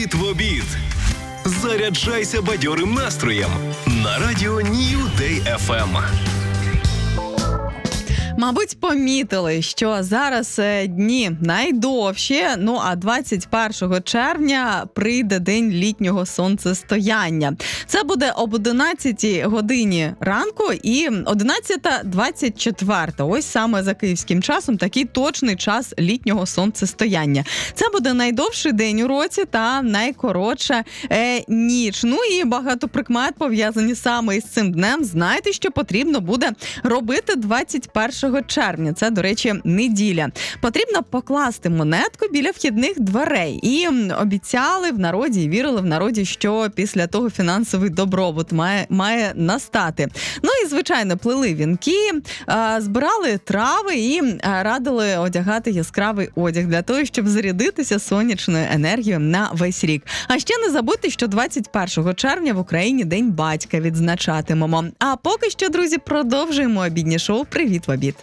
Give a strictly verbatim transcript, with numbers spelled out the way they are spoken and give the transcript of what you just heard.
Привіт в обід! Заряджайся бадьорим настроєм на радіо New Day еф ем. Мабуть, помітили, що зараз дні найдовші, ну а двадцять першого червня прийде день літнього сонцестояння. Це буде об одинадцятій годині ранку і одинадцята двадцять чотири. Ось саме за київським часом такий точний час літнього сонцестояння. Це буде найдовший день у році та найкоротша е, ніч. Ну і багато прикмет пов'язані саме із цим днем. Знаєте, що потрібно буде робити двадцять першого червня. Це, до речі, неділя. Потрібно покласти монетку біля вхідних дверей. І обіцяли в народі, і вірили в народі, що після того фінансовий добробут має, має настати. Ну і, звичайно, плели вінки, збирали трави і радили одягати яскравий одяг для того, щоб зарядитися сонячною енергією на весь рік. А ще не забудьте, що двадцять першого червня в Україні День батька відзначатимемо. А поки що, друзі, продовжуємо обіднє шоу «Привіт в обід».